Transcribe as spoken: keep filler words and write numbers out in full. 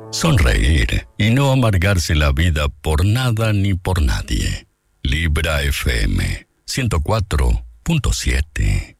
sonreír y no amargarse la vida por nada ni por nadie. Libra F M ciento cuatro punto siete.